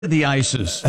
the ices.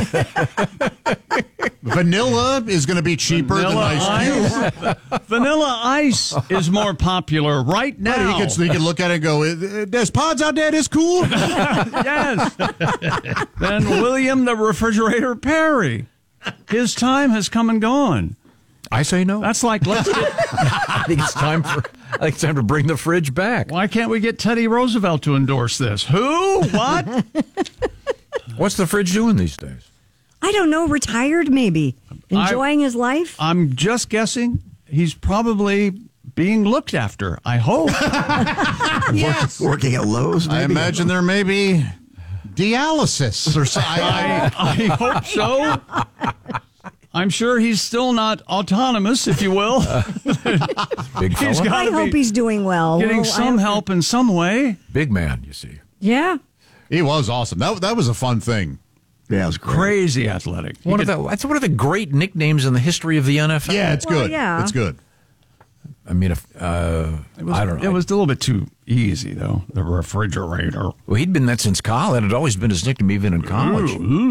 Vanilla is going to be cheaper than Ice Cube. Vanilla Ice is more popular right now. He could look at it and go, there's pods out there that's cool. Yes. Then William the Refrigerator Perry. His time has come and gone. I say no. That's like, I think it's time to bring the fridge back. Why can't we get Teddy Roosevelt to endorse this? Who? What? What's the fridge doing these days? I don't know. Retired, maybe. Enjoying his life? I'm just guessing. He's probably being looked after, I hope. Yes. Working at Lowe's, maybe? I imagine there may be dialysis or something. I hope so. I'm sure he's still not autonomous, if you will. Big fella. I hope he's doing well. Getting some help in some way. Big man, you see. Yeah. He was awesome. That was a fun thing. Yeah, it was great. Crazy athletic. That's one of the great nicknames in the history of the NFL. Yeah, it's good. Yeah. It's good. I mean, I don't know. It was a little bit too easy, though. The refrigerator. Well, he'd been that since college. It had always been his nickname, even in college.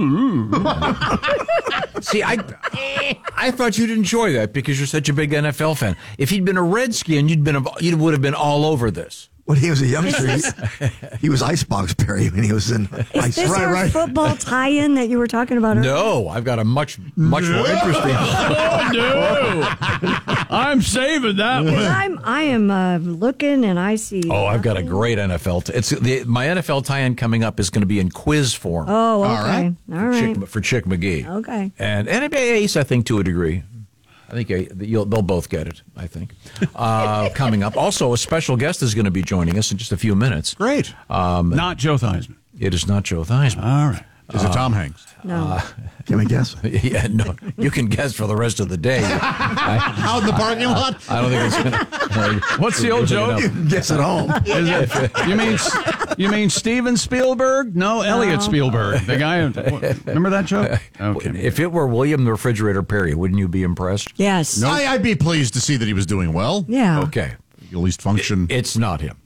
See, I thought you'd enjoy that because you're such a big NFL fan. If he'd been a Redskin, you would have been all over this. When he was a youngster, he was Icebox Perry when he was in Is this our football tie-in that you were talking about earlier? No, I've got a much more interesting. Oh, no. I'm saving that one. I am looking and I see. Oh, I've got a great NFL. My NFL tie-in coming up is going to be in quiz form. Oh, okay. All right. For Chick McGee. Okay. And NBA Ace, I think, to a degree. I think they'll both get it, I think. Coming up. Also, a special guest is going to be joining us in just a few minutes. Great. Not Joe Theismann. It is not Joe Theismann. All right. Is it Tom Hanks? No. Can we guess? Yeah, no. You can guess for the rest of the day. Out in the parking lot? I don't think it's going to... What's the old joke? You can guess at home. Is it, you mean Steven Spielberg? No, Elliot Spielberg. The guy. Remember that joke? Okay. If it were William the Refrigerator Perry, wouldn't you be impressed? Yes. I'd be pleased to see that he was doing well. Yeah. Okay. At least function. It's not him.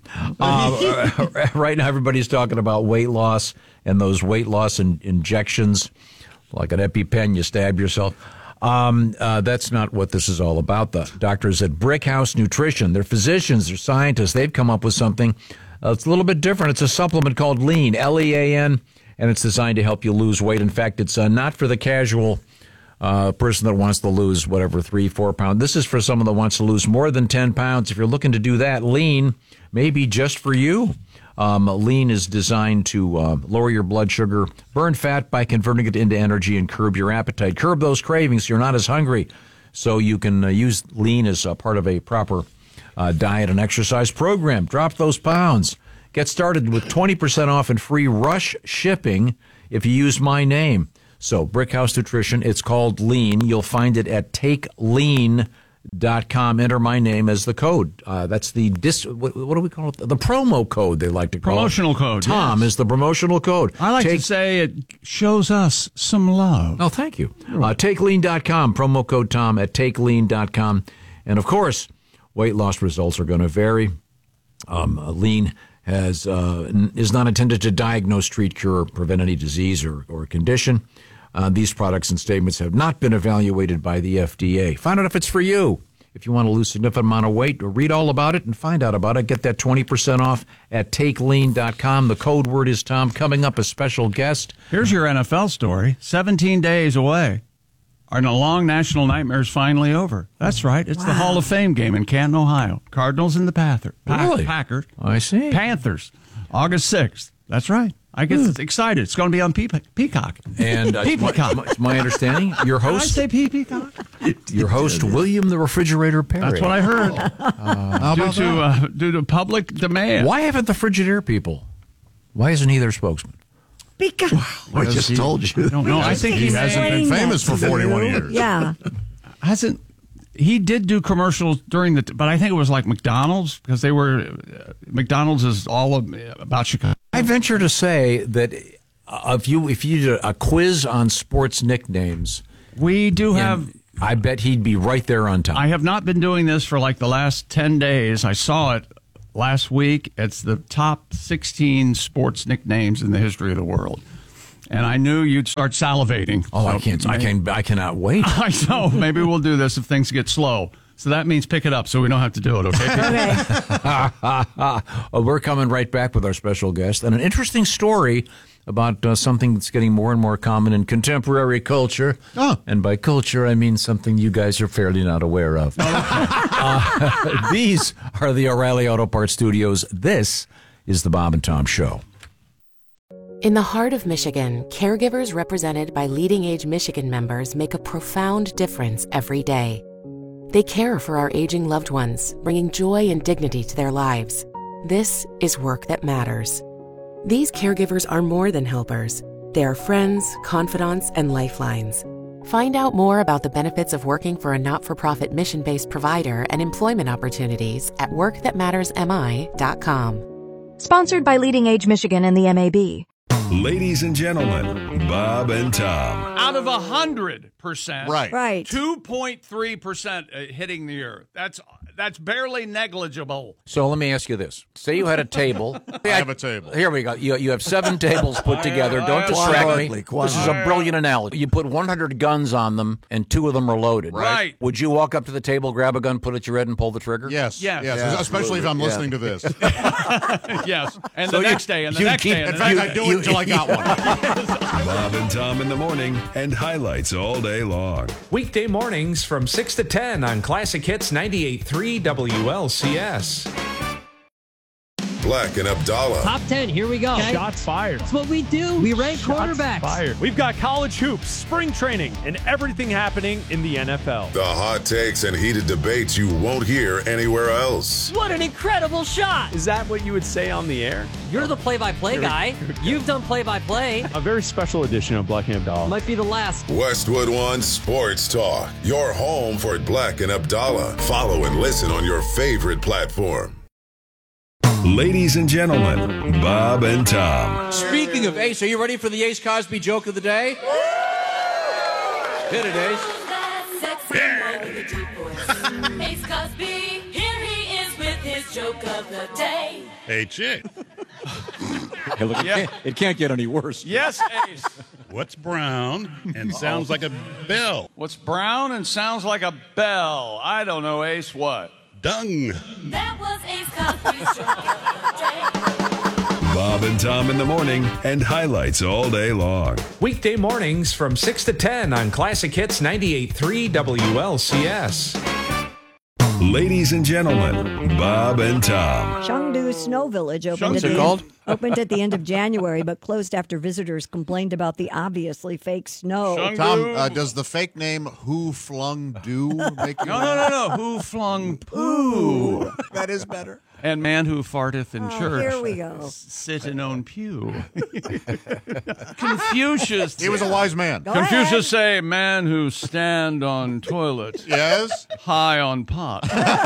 Right now, everybody's talking about weight loss and those weight loss injections, like an EpiPen, you stab yourself. That's not what this is all about. The doctors at Brickhouse Nutrition, they're physicians, they're scientists. They've come up with something that's a little bit different. It's a supplement called Lean, Lean, and it's designed to help you lose weight. In fact, it's not for the casual person that wants to lose, 3-4 pounds. This is for someone that wants to lose more than 10 pounds. If you're looking to do that, Lean may be just for you. Lean is designed to lower your blood sugar, burn fat by converting it into energy, and curb your appetite. Curb those cravings so you're not as hungry. So you can use Lean as a part of a proper diet and exercise program. Drop those pounds. Get started with 20% off and free rush shipping if you use my name. So Brickhouse Nutrition, it's called Lean. You'll find it at TakeLean.com. Enter my name as the code. That's the what do we call it? The promo code, they like to call Promotional it. code. Tom is the promotional code. I like to say it shows us some love. Oh, thank you. TakeLean.com, promo code Tom at TakeLean.com. And of course, weight loss results are going to vary. Lean is not intended to diagnose, treat, cure, or prevent any disease or condition. These products and statements have not been evaluated by the FDA. Find out if it's for you. If you want to lose a significant amount of weight, read all about it and find out about it. Get that 20% off at TakeLean.com. The code word is Tom. Coming up, a special guest. Here's your NFL story. 17 days away. Our long national nightmare is finally over. That's right. It's the Hall of Fame game in Canton, Ohio. Cardinals and the Packers. I see. Panthers. August 6th. That's right. I get excited. It's going to be on Peacock. And it's my understanding, your host... Did I say Peacock? Your host, William the Refrigerator Perry. That's what I heard. Due to public demand. Why haven't the Frigidaire people? Why isn't he their spokesman? Because I just told you. I don't know. I think he hasn't been famous for 41 years. Yeah. He did do commercials during but I think it was like McDonald's because McDonald's is all about Chicago. I venture to say that if you did a quiz on sports nicknames, we do have. I bet he'd be right there on top. I have not been doing this for like the last 10 days. I saw it last week. It's the top 16 sports nicknames in the history of the world. And I knew you'd start salivating. Oh, So I cannot wait. I know. Maybe we'll do this if things get slow. So that means pick it up so we don't have to do it, okay? We're coming right back with our special guest and an interesting story about something that's getting more and more common in contemporary culture. Oh. And by culture, I mean something you guys are fairly not aware of. These are the O'Reilly Auto Parts Studios. This is the Bob and Tom Show. In the heart of Michigan, caregivers represented by Leading Age Michigan members make a profound difference every day. They care for our aging loved ones, bringing joy and dignity to their lives. This is work that matters. These caregivers are more than helpers. They are friends, confidants, and lifelines. Find out more about the benefits of working for a not-for-profit mission-based provider and employment opportunities at workthatmattersmi.com. Sponsored by Leading Age Michigan and the MAB. Ladies and gentlemen, Bob and Tom. Out of 100%, Right. 2.3% hitting the earth. That's barely negligible. So let me ask you this. Say you had a table. I have a table. Here we go. You have 7 tables put together. Don't distract me. This is a brilliant analogy. You put 100 guns on them, and 2 of them are loaded. Right. Would you walk up to the table, grab a gun, put it at your head, and pull the trigger? Yes. Yes. Yes. Especially if I'm listening to this. In Yes. And So the you- next day, and the you next keep- day, and the fact, next I day. do it until I got one. Bob and Tom in the morning and highlights all day long. Weekday mornings from 6 to 10 on Classic Hits 98.3 WLCS. Black and Abdallah. Top 10, here we go. Shots fired. That's what we do. We rank quarterbacks. Fired. We've got college hoops, spring training, and everything happening in the NFL. The hot takes and heated debates you won't hear anywhere else. What an incredible shot. Is that what you would say on the air? You're the play-by-play guy. You've done play-by-play. A very special edition of Black and Abdallah. Might be the last. Westwood One Sports Talk. Your home for Black and Abdallah. Follow and listen on your favorite platform. Ladies and gentlemen, Bob and Tom. Speaking of Ace, are you ready for the Ace Cosby joke of the day? Hit it, Ace. Ace Cosby, here he is with his joke of the day. Hey, chick, Hey, look, it can't get any worse. Yes, Ace. what's brown and sounds like a bell? What's brown and sounds like a bell? I don't know, Ace. What? Dung. That was Ace Cosby's joke of the day. Bob and Tom in the morning and highlights all day long. Weekday mornings from 6 to 10 on Classic Hits 98.3 WLCS. Ladies and gentlemen, Bob and Tom. Chengdu Snow Village opened opened at the end of January, but closed after visitors complained about the obviously fake snow. Tom, does the fake name Who Flung Do make you No. Who flung poo? That is better. And man who farteth in church. Here we go. Sit in own pew. Confucius. He was a wise man. Confucius say, man who stand on toilet. Yes. High on pot.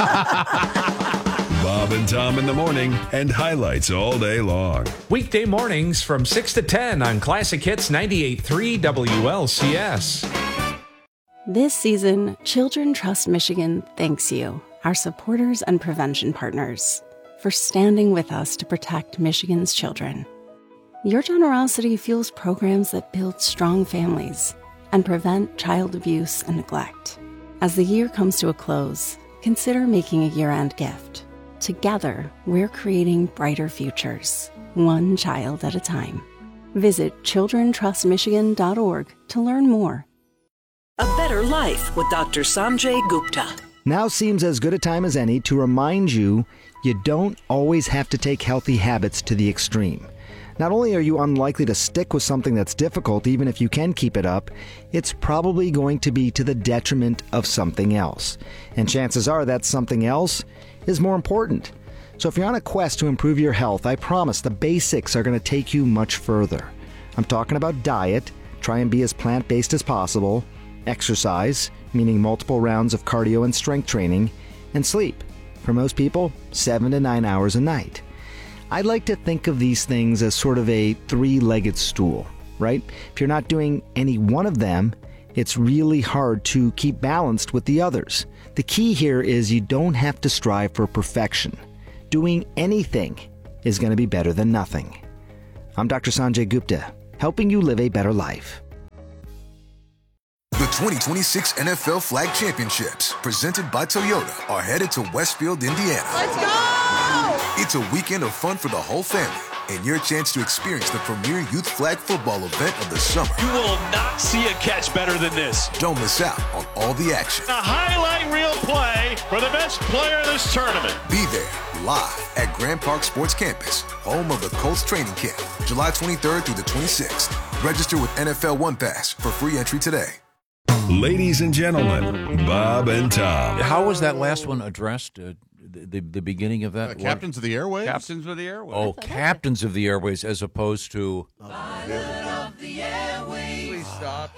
Bob and Tom in the morning and highlights all day long. Weekday mornings from 6 to 10 on Classic Hits 98.3 WLCS. This season, Children Trust Michigan thanks you, our supporters and prevention partners, for standing with us to protect Michigan's children. Your generosity fuels programs that build strong families and prevent child abuse and neglect. As the year comes to a close, consider making a year-end gift. Together, we're creating brighter futures, one child at a time. Visit childrentrustmichigan.org to learn more. A better life with Dr. Sanjay Gupta. Now seems as good a time as any to remind you don't always have to take healthy habits to the extreme. Not only are you unlikely to stick with something that's difficult, even if you can keep it up, it's probably going to be to the detriment of something else. And chances are that something else is more important. So if you're on a quest to improve your health, I promise the basics are going to take you much further. I'm talking about diet, try and be as plant-based as possible, exercise, meaning multiple rounds of cardio and strength training, and sleep. For most people, 7 to 9 hours a night. I'd like to think of these things as sort of a three-legged stool, right? If you're not doing any one of them, it's really hard to keep balanced with the others. The key here is you don't have to strive for perfection. Doing anything is going to be better than nothing. I'm Dr. Sanjay Gupta, helping you live a better life. The 2026 NFL Flag Championships, presented by Toyota, are headed to Westfield, Indiana. Let's go! It's a weekend of fun for the whole family and your chance to experience the premier youth flag football event of the summer. You will not see a catch better than this. Don't miss out on all the action. A highlight reel play for the best player of this tournament. Be there live at Grand Park Sports Campus, home of the Colts training camp, July 23rd through the 26th. Register with NFL One Pass for free entry today. Ladies and gentlemen, Bob and Tom. How was that last one addressed? The beginning of that? Captains of the Airways? Captains of the Airways. Oh, Captains of the Airways as opposed to... Pilot of the Airways. Please stop.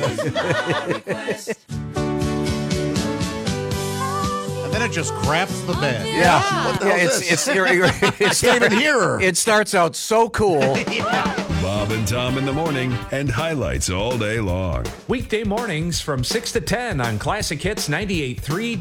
And then it just craps the bed. Yeah. What the hell is it's I can't even hear her. It starts out so cool. Bob and Tom in the morning and highlights all day long. Weekday mornings from 6 to 10 on Classic Hits 98.3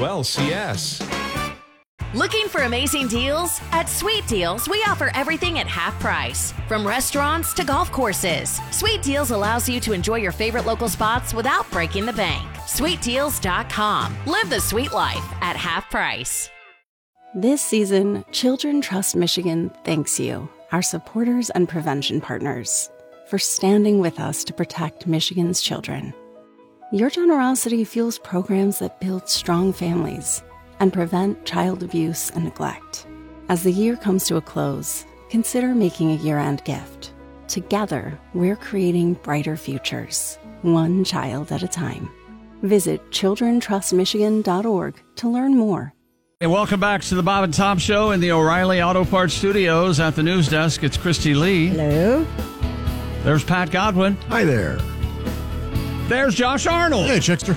WLCS. Looking for amazing deals? At Sweet Deals, we offer everything at half price. From restaurants to golf courses, Sweet Deals allows you to enjoy your favorite local spots without breaking the bank. SweetDeals.com. Live the sweet life at half price. This season, Children Trust Michigan thanks you, our supporters and prevention partners, for standing with us to protect Michigan's children. Your generosity fuels programs that build strong families and prevent child abuse and neglect. As the year comes to a close, consider making a year-end gift. Together, we're creating brighter futures, one child at a time. Visit childrentrustmichigan.org to learn more. Hey, welcome back to the Bob and Tom Show in the O'Reilly Auto Parts Studios. At the news desk, it's Christy Lee. Hello. There's Pat Godwin. Hi there. There's Josh Arnold. Hey, Chickster.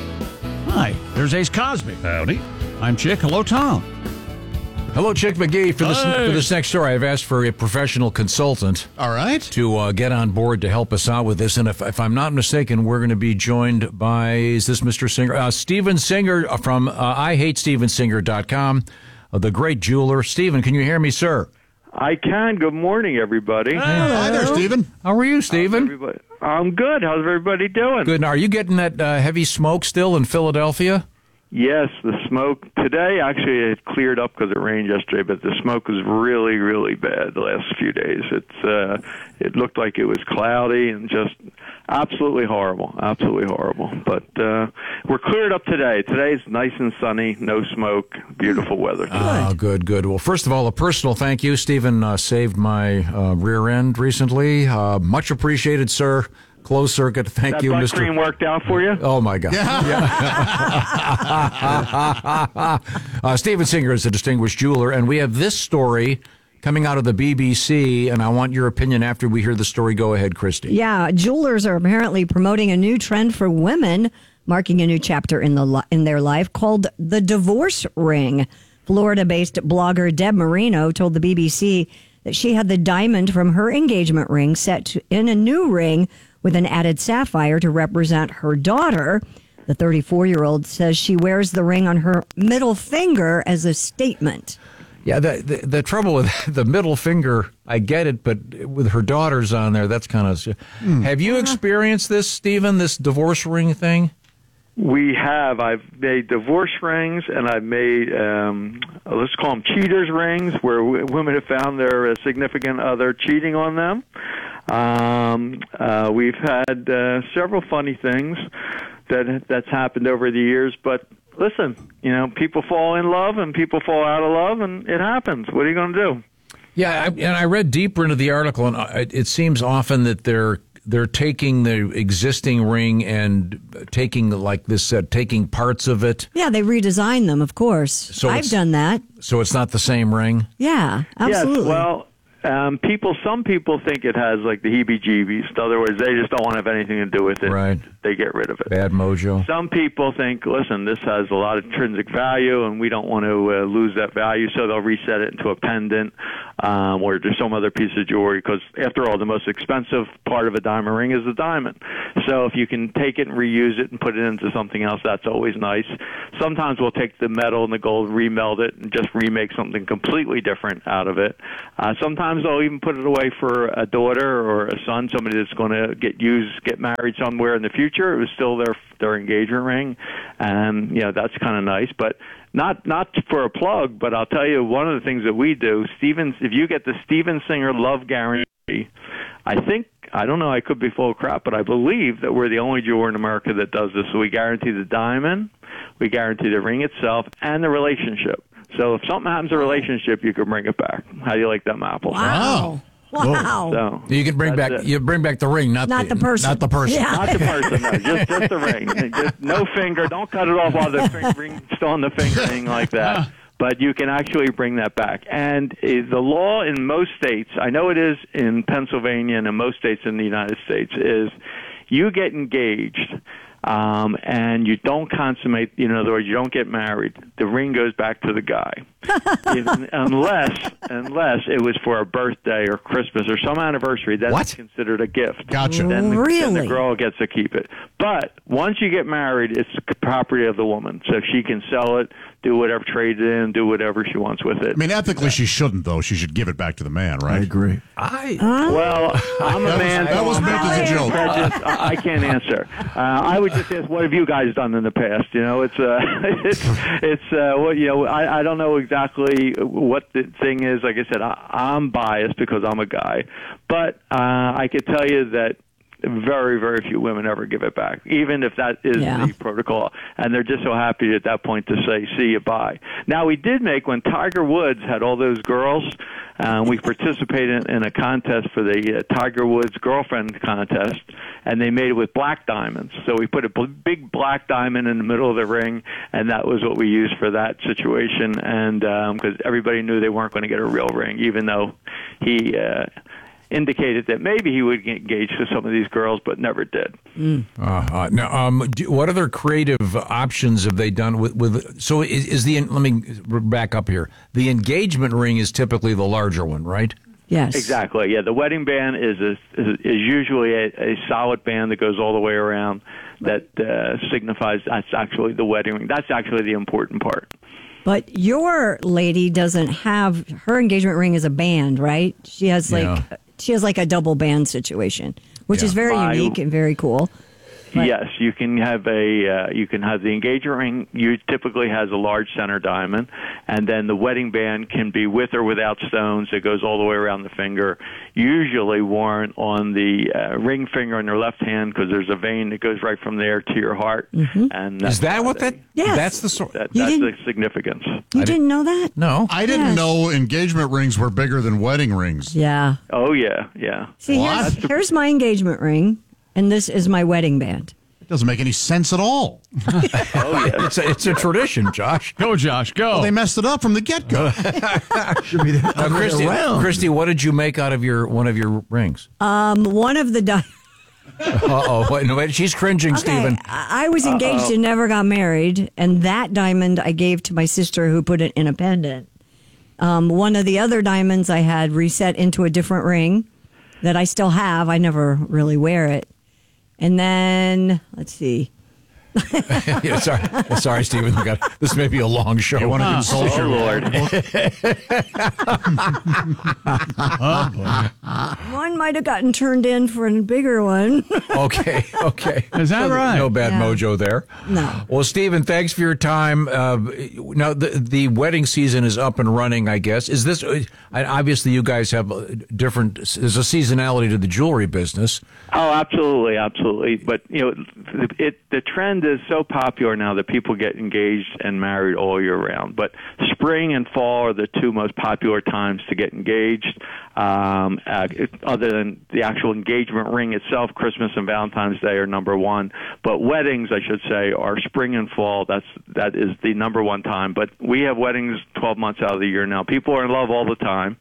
Hi. There's Ace Cosby. Howdy. I'm Chick. Hello, Tom. Hello, Chick McGee. For this next story, I've asked for a professional consultant. All right. To get on board to help us out with this. And if I'm not mistaken, we're going to be joined by, is this Mr. Singer? Steven Singer from IHateStevenSinger.com, the great jeweler. Steven, can you hear me, sir? I can. Good morning, everybody. Hi there, Steven. How are you, Steven? I'm good. How's everybody doing? Good. Now, are you getting that heavy smoke still in Philadelphia? Yes, the smoke today actually it cleared up because it rained yesterday, but the smoke was really, really bad the last few days. It looked like it was cloudy and just absolutely horrible, But we're cleared up today. Today's nice and sunny, no smoke, beautiful weather. Oh, good. Well, first of all, a personal thank you. Stephen saved my rear end recently. Much appreciated, sir. Closed circuit. Thank you, Mr. Cream worked out for you? Oh, my God. Yeah. Steven Singer is a distinguished jeweler, and we have this story coming out of the BBC, and I want your opinion after we hear the story. Go ahead, Christy. Yeah, jewelers are apparently promoting a new trend for women, marking a new chapter in their life called the divorce ring. Florida-based blogger Deb Marino told the BBC that she had the diamond from her engagement ring set in a new ring with an added sapphire to represent her daughter. The 34-year-old says she wears the ring on her middle finger as a statement. Yeah, the trouble with the middle finger, I get it, but with her daughters on there, that's kind of... Have you experienced this, Stephen, this divorce ring thing? We have. I've made divorce rings, and I've made, let's call them cheaters rings, where women have found their significant other cheating on them. We've had several funny things that's happened over the years, but listen, people fall in love and people fall out of love, and it happens. What are you going to do? Yeah, and I read deeper into the article, and it seems often that they're taking the existing ring and taking taking parts of it. Yeah, they redesign them, of course. So I've done that. So it's not the same ring? Yeah, absolutely. Yes, well, some people think it has like the heebie-jeebies. In other words, they just don't want to have anything to do with it. Right. They get rid of it. Bad mojo. Some people think, listen, this has a lot of intrinsic value, and we don't want to lose that value, so they'll reset it into a pendant or just some other piece of jewelry, because after all, the most expensive part of a diamond ring is the diamond. So if you can take it and reuse it and put it into something else, that's always nice. Sometimes we'll take the metal and the gold, remeld it, and just remake something completely different out of it. Sometimes I'll even put it away for a daughter or a son, somebody that's going to get married somewhere in the future. It was still their engagement ring, and that's kind of nice. But not for a plug, but I'll tell you one of the things that we do, if you get the Steven Singer Love Guarantee, I don't know, I could be full of crap, but I believe that we're the only jeweler in America that does this. So we guarantee the diamond, we guarantee the ring itself, and the relationship. So if something happens to the relationship, you can bring it back. How do you like them apples? Wow. Wow. So you can bring back the ring, not the person. Not the person. Yeah. Not the person, no, just the ring. Just no finger. Don't cut it off while the ring's still on the finger, anything like that. But you can actually bring that back. And the law in most states, I know it is in Pennsylvania and in most states in the United States, is you get engaged and you don't consummate, in other words, you don't get married, the ring goes back to the guy. unless it was for a birthday or Christmas or some anniversary, that's considered a gift. Gotcha. Then Really? the girl gets to keep it. But once you get married, it's the property of the woman. So she can sell it, do whatever, trade it in, do whatever she wants with it. I mean, ethically, she shouldn't, though. She should give it back to the man, right? I agree. Well, I'm a man. That was meant as a joke. I can't answer. I would just ask, what have you guys done in the past? I don't know exactly what the thing is. Like I said, I'm biased because I'm a guy, but I could tell you that very, very few women ever give it back, even if that is the protocol. And they're just so happy at that point to say, see you, bye. Now, we did make, when Tiger Woods had all those girls, we participated in a contest for the Tiger Woods Girlfriend Contest, and they made it with black diamonds. So we put a big black diamond in the middle of the ring, and that was what we used for that situation. And because everybody knew they weren't going to get a real ring, even though he indicated that maybe he would get engaged to some of these girls, but never did. Now, what other creative options have they done with? So let me back up here. The engagement ring is typically the larger one, right? Yes. Exactly. Yeah, the wedding band is usually a solid band that goes all the way around that signifies that's actually the wedding ring. That's actually the important part. But your lady doesn't have, her engagement ring is a band, right? She has like a double band situation, which is very unique and very cool. But yes, you can have the engagement ring. You typically has a large center diamond, and then the wedding band can be with or without stones. It goes all the way around the finger. Usually worn on the ring finger on your left hand because there's a vein that goes right from there to your heart. Mm-hmm. And is that what that? Yes. That's the sort. That's the significance. You didn't know that? No, I didn't know engagement rings were bigger than wedding rings. Yeah. Oh yeah. See, here's my engagement ring. And this is my wedding band. It doesn't make any sense at all. Oh, yeah. It's a tradition, Josh. Go, Josh, go. Well, they messed it up from the get-go. Should be Christy, what did you make out of one of your rings? One of the Wait, she's cringing, Stephen. I was engaged and never got married, and that diamond I gave to my sister who put it in a pendant. One of the other diamonds I had reset into a different ring that I still have. I never really wear it. And then, let's see. Sorry, Stephen. This may be a long show. You want to consult your Lord. One might have gotten turned in for a bigger one. Okay. Is that right? No bad mojo there. No. Well, Stephen, thanks for your time. Now, the wedding season is up and running, I guess. Is this, obviously you guys have there's a seasonality to the jewelry business. Oh, absolutely. But, the trend is so popular now that people get engaged and married all year round. But spring and fall are the two most popular times to get engaged. Other than the actual engagement ring itself, Christmas and Valentine's Day are number one. But weddings, I should say, are spring and fall. That is the number one time. But we have weddings 12 months out of the year now. People are in love all the time.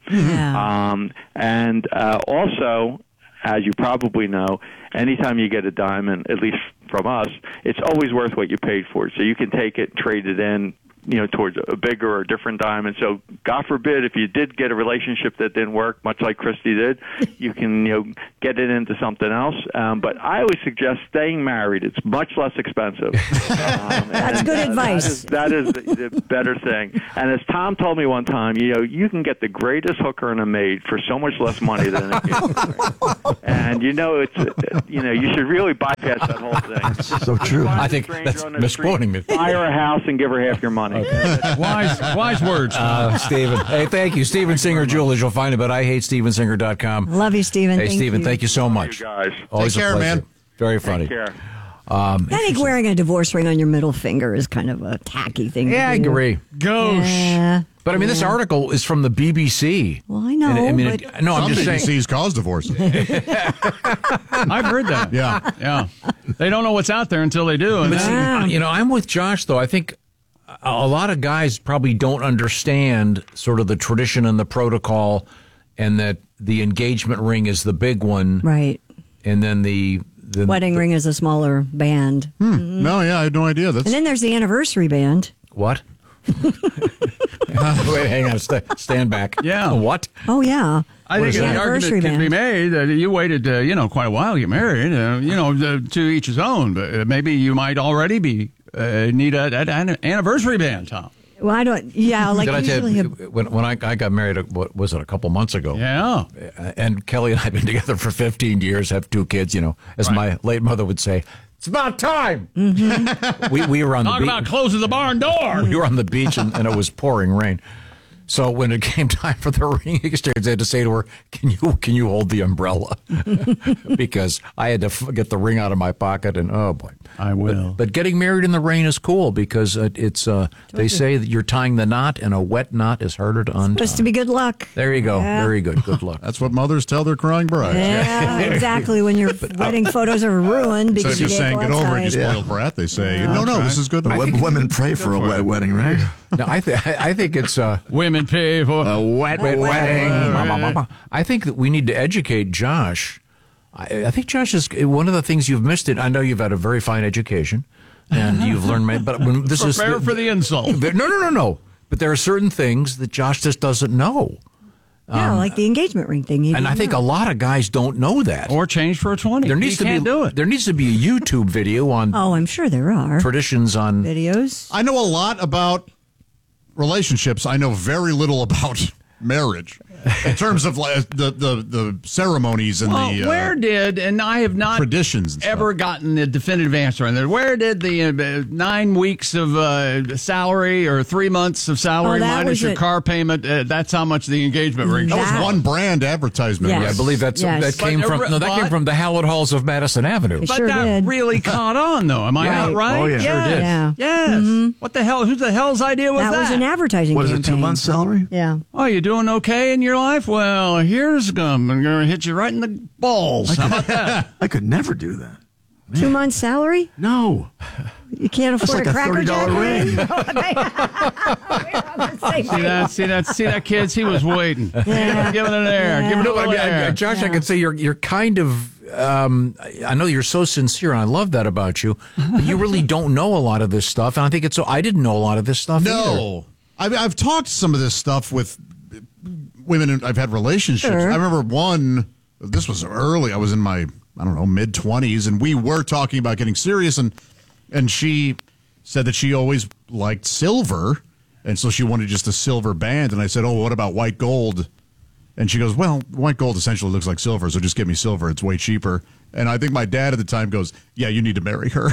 Yeah. Also, as you probably know, anytime you get a diamond, at least from us, it's always worth what you paid for it. So you can take it, trade it in, towards a bigger or different diamond. So God forbid if you did get a relationship that didn't work, much like Christy did, you can get it into something else. But I always suggest staying married. It's much less expensive. That's good advice. That is the better thing. And as Tom told me one time, you can get the greatest hooker in a maid for so much less money than an engagement ring. And it's you should really bypass that whole thing. So true. I think that's misquoting me. Buy her a house and give her half your money. Okay. Wise words, Stephen. Hey, thank you, Stephen Singer Jewelers. You'll find him at IHateStephenSinger.com. Love you, Stephen. Hey, Stephen, thank you so much. You guys. Always Take care, a pleasure. man. Very funny. Take care. I think wearing a divorce ring on your middle finger is kind of a tacky thing. Yeah, I agree. Gauche. Yeah. But I mean, this article is from the BBC. Well, I know. I'm just saying. BBC's cause divorce. I've heard that. Yeah. They don't know what's out there until they do. And But see, I'm with Josh, though. I think a lot of guys probably don't understand sort of the tradition and the protocol, and that the engagement ring is the big one. Right. And then the wedding ring is a smaller band. No, I had no idea. And then there's the anniversary band. What? Wait, hang on. Stand back. Yeah. What? Oh, yeah. I think the argument can be made that you waited, quite a while to get married. To each his own. But maybe you might already be need an anniversary band, Tom. Well, I don't. Yeah, like Did I tell usually. you, when I got married, what was it, a couple months ago? Yeah. And Kelly and I have been together for 15 years, have 2 kids. As my late mother would say, it's about time. Mm-hmm. We were on Talk the beach. about closing the barn door. We were on the beach and it was pouring rain. So when it came time for the ring exchange, I had to say to her, "Can you hold the umbrella?" Because I had to get the ring out of my pocket, and oh boy, I will. But getting married in the rain is cool because it's they say that you're tying the knot, and a wet knot is harder to untie. Supposed to be good luck. There you go. Yeah. Very good. Good luck. That's what mothers tell their crying brides. Yeah, exactly. When your wedding photos are ruined because Instead of you just saying, didn't get go over it, you outside. spoiled brat, they say, no, this is good. Women pray for a wet wedding, right? No, I think it's women pay for a wet wedding. I think that we need to educate Josh. I think Josh is one of the things you've missed. It. I know you've had a very fine education, and you've learned. But when this is prepare for the insult. No. But there are certain things that Josh just doesn't know. Yeah, like the engagement ring thing. And I think a lot of guys don't know that. Or change for a 20. There needs do it. There needs to be a YouTube video on. Oh, I'm sure there are traditions on videos. I know a lot about relationships. I know very little about marriage in terms of like the ceremonies and where did, and I have not traditions ever gotten a definitive answer on that. Where did the 9 weeks of salary or 3 months of salary minus your car payment? That's how much the engagement ring. That was one brand advertisement. Yes. Yeah, I believe that came from the Hallett Halls of Madison Avenue. But that really caught on, though. Am I not right? Oh, yeah. Yes. Sure did. Yeah. Yes. Mm-hmm. What the hell? Whose the hell's idea was that? That was an advertising. What is campaign. it? 2 months salary? Yeah. Oh, you doing okay in your life? Well, here's gum. I'm going to hit you right in the balls. How about that? I could never do that. 2 months salary? No. You can't afford That's like a Cracker Jack $30 See that, kids? He was waiting. Yeah. Give it an air. Give it a little air. Josh, I can say you're kind of. I know you're so sincere, and I love that about you. But you really don't know a lot of this stuff, and I think it's so. I didn't know a lot of this stuff. No, I've talked some of this stuff with women I've had relationships. Sure. I remember one. This was early. I was in my mid-20s, and we were talking about getting serious, and she said that she always liked silver, and so she wanted just a silver band. And I said, "Oh, what about white gold?" And she goes, "Well, white gold essentially looks like silver, so just give me silver. It's way cheaper." And I think my dad at the time goes, "Yeah, you need to marry her."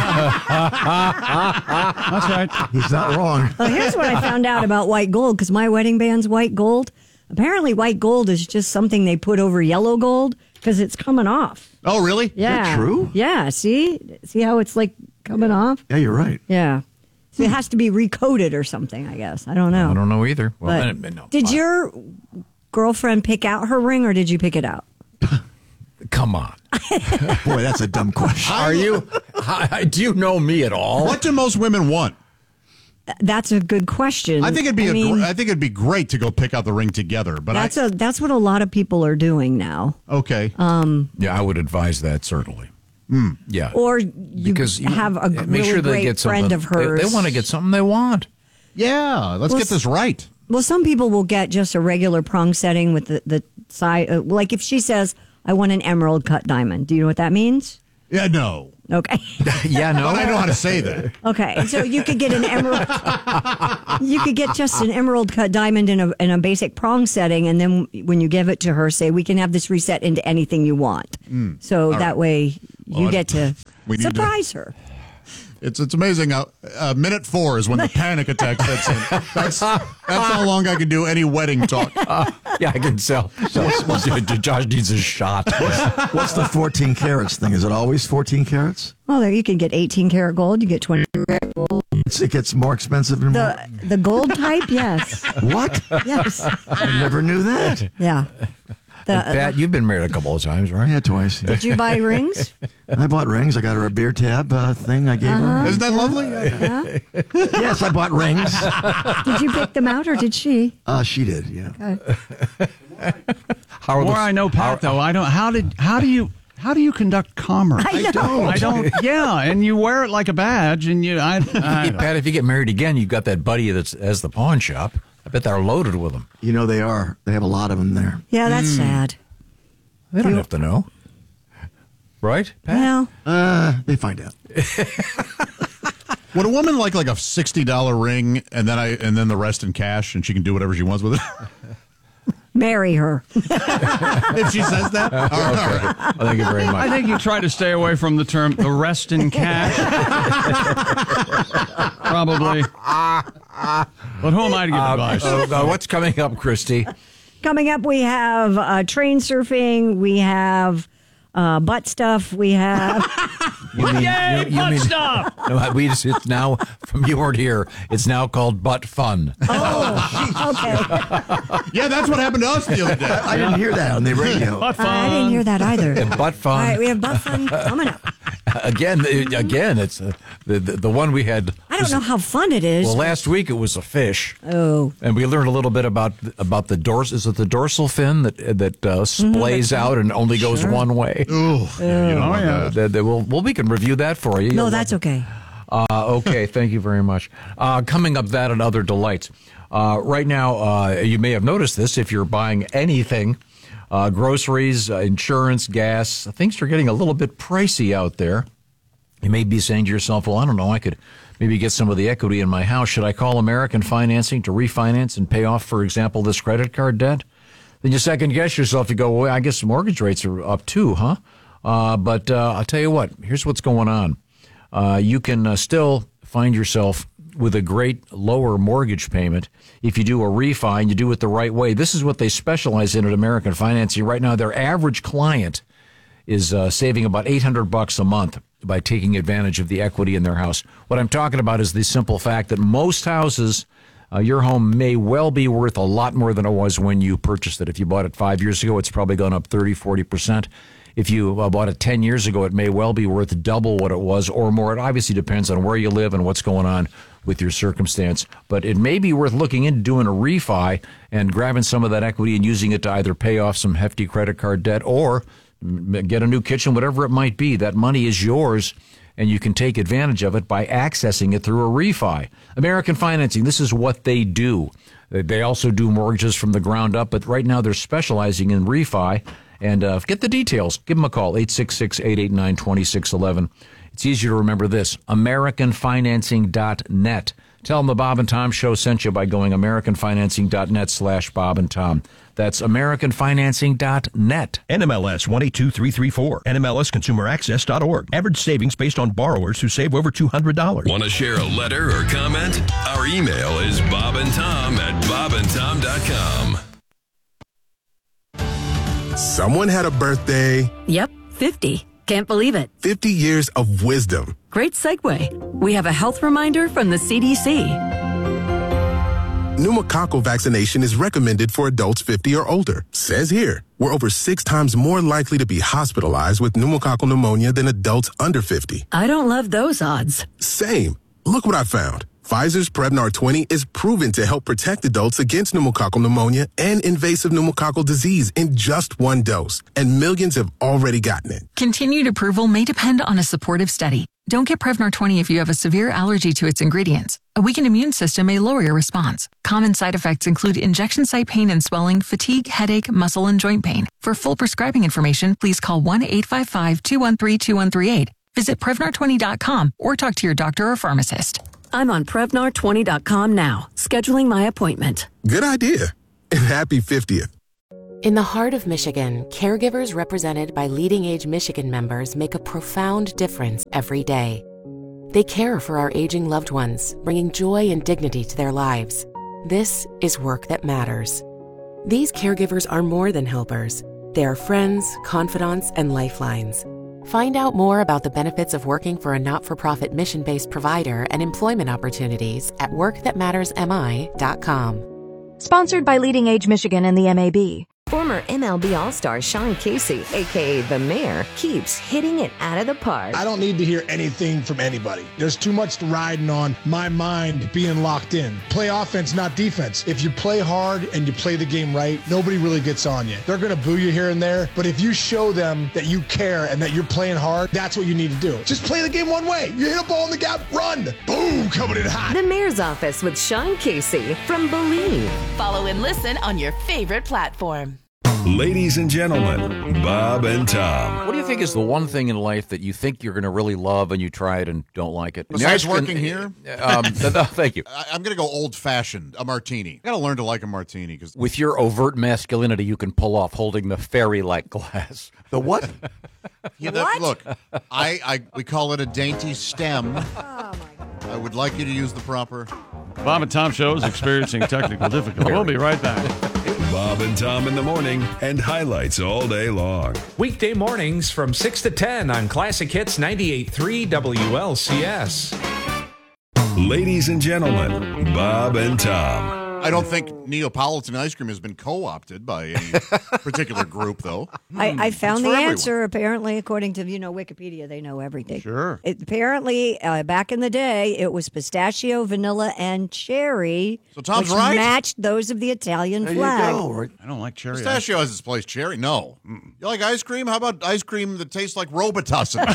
That's right. He's not wrong. Well, here's what I found out about white gold, because my wedding band's white gold. Apparently, white gold is just something they put over yellow gold because it's coming off. Oh, really? Yeah. Is that true? Yeah. See how it's like coming off? Yeah, you're right. Yeah. So it has to be recoated or something, I guess. I don't know. I don't know either. Well, But no. did your girlfriend pick out her ring, or did you pick it out? Come on. Boy, that's a dumb question. Are you? Do you know me at all? What do most women want? That's a good question. I think it'd be great to go pick out the ring together. But that's what a lot of people are doing now. Okay. Yeah, I would advise that certainly. Yeah. Or you have a make really sure they great get friend something. of hers. They want to get something they want. Yeah, let's get this right. Well, some people will get just a regular prong setting with the side. Like if she says, I want an emerald cut diamond. Do you know what that means? Yeah, no. Okay. Yeah, no. But I know how to say that. Okay, and so you could get an emerald. You could get just an emerald cut diamond in a basic prong setting, and then when you give it to her, say we can have this reset into anything you want. So that way you get to surprise her. It's amazing how minute 4 is when the panic attack sets in. That's how long I can do any wedding talk. Yeah, I can tell. Josh needs a shot. What's the 14 carats thing? Is it always 14 carats? Well, there you can get 18 karat gold. You get 20 karat gold. It gets more expensive and more. The gold type, yes. What? Yes. I never knew that. Yeah. Pat, you've been married a couple of times, right? Yeah, twice. Did you buy rings? I bought rings. I got her a beer tab thing I gave her. Isn't that lovely? Yeah. Yes, I bought rings. Did you pick them out or did she? She did, yeah. Okay. I know Pat, though. I don't. How do you conduct commerce? I don't. Yeah, and you wear it like a badge, and you. Pat, if you get married again, you've got that buddy that's as the pawn shop. I bet they're loaded with them. You know they are. They have a lot of them there. Yeah, that's sad. They don't have to know, right, Pat? Well, they find out. Would a woman like a $60 ring and then the rest in cash, and she can do whatever she wants with it? Marry her. If she says that? All right. Thank you very much. I think you try to stay away from the term "the rest in cash." Probably. But who am I to give advice? What's coming up, Christy? Coming up, we have train surfing. We have butt stuff. We have. Butt stuff! No, it's now, from you weren't here, it's now called butt fun. Oh, okay. Yeah, that's what happened to us the other day. I didn't hear that on the radio. Butt fun. I didn't hear that either. And butt fun. All right, we have butt fun coming up. Again, it's the one we had. I don't know how fun it is. Well, last week it was a fish. Oh. And we learned a little bit about the dorsal. Is it the dorsal fin that splays out and only goes one way? Ooh. We can review that for you. No, that's okay. Okay, thank you very much. Coming up, that and other delights. Right now, you may have noticed this if you're buying anything, groceries, insurance, gas, things are getting a little bit pricey out there. You may be saying to yourself, well, I don't know, I could maybe get some of the equity in my house. Should I call American Financing to refinance and pay off, for example, this credit card debt? Then you second guess yourself. You go, well, I guess mortgage rates are up too, huh? But I'll tell you what, here's what's going on. You can still find yourself with a great lower mortgage payment if you do a refi and you do it the right way. This is what they specialize in at American Financing. Right now, their average client is saving about $800 a month by taking advantage of the equity in their house. What I'm talking about is the simple fact that most houses, your home may well be worth a lot more than it was when you purchased it. If you bought it 5 years ago, it's probably gone up 30-40%. If you bought it 10 years ago, it may well be worth double what it was or more. It obviously depends on where you live and what's going on with your circumstance. But it may be worth looking into doing a refi and grabbing some of that equity and using it to either pay off some hefty credit card debt or get a new kitchen, whatever it might be. That money is yours, and you can take advantage of it by accessing it through a refi. American Financing, this is what they do. They also do mortgages from the ground up, but right now they're specializing in refi. And get the details. Give them a call, 866-889-2611. It's easier to remember this, AmericanFinancing.net. Tell them the Bob and Tom Show sent you by going AmericanFinancing.net/Bob and Tom. That's AmericanFinancing.net. NMLS 182334. NMLSConsumerAccess.org. Average savings based on borrowers who save over $200. Want to share a letter or comment? Our email is bobandtom@bobandtom.com. Someone had a birthday. Yep, 50. Can't believe it. 50 years of wisdom. Great segue. We have a health reminder from the CDC. Pneumococcal vaccination is recommended for adults 50 or older. Says here, we're over 6 times more likely to be hospitalized with pneumococcal pneumonia than adults under 50. I don't love those odds. Same. Look what I found. Pfizer's Prevnar 20 is proven to help protect adults against pneumococcal pneumonia and invasive pneumococcal disease in just 1 dose, and millions have already gotten it. Continued approval may depend on a supportive study. Don't get Prevnar 20 if you have a severe allergy to its ingredients. A weakened immune system may lower your response. Common side effects include injection site pain and swelling, fatigue, headache, muscle, and joint pain. For full prescribing information, please call 1-855-213-2138. Visit Prevnar20.com or talk to your doctor or pharmacist. I'm on Prevnar20.com now, scheduling my appointment. Good idea. And happy 50th. In the heart of Michigan, caregivers represented by Leading Age Michigan members make a profound difference every day. They care for our aging loved ones, bringing joy and dignity to their lives. This is work that matters. These caregivers are more than helpers. They are friends, confidants, and lifelines. Find out more about the benefits of working for a not-for-profit mission-based provider and employment opportunities at workthatmattersmi.com. Sponsored by Leading Age Michigan and the MAB. Former MLB All-Star Sean Casey, a.k.a. The Mayor, keeps hitting it out of the park. I don't need to hear anything from anybody. There's too much riding on my mind being locked in. Play offense, not defense. If you play hard and you play the game right, nobody really gets on you. They're going to boo you here and there, but if you show them that you care and that you're playing hard, that's what you need to do. Just play the game one way. You hit a ball in the gap, run. Boom, coming in hot. The Mayor's Office with Sean Casey from Believe. Follow and listen on your favorite platform. Ladies and gentlemen, Bob and Tom. What do you think is the one thing in life that you think you're going to really love and you try it and don't like it? Besides working here? Thank you. I'm going to go old-fashioned, a martini. I got to learn to like a martini. Cause with your overt masculinity, you can pull off holding the fairy-like glass. The what? What? Look, we call it a dainty stem. Oh, my God. I would like you to use the proper... Bob and Tom Show is experiencing technical difficulty. We'll be right back. Bob and Tom in the morning and highlights all day long. Weekday mornings from 6 to 10 on Classic Hits 98.3 WLCS. Ladies and gentlemen, Bob and Tom. I don't think Neapolitan ice cream has been co-opted by any particular group, though. I found the answer. Apparently, according to Wikipedia, they know everything. Sure. Apparently, back in the day, it was pistachio, vanilla, and cherry. So Tom's which right. Matched those of the Italian flag. You go. I don't like cherry. Pistachio has its place. Cherry, no. You like ice cream? How about ice cream that tastes like Robitussin?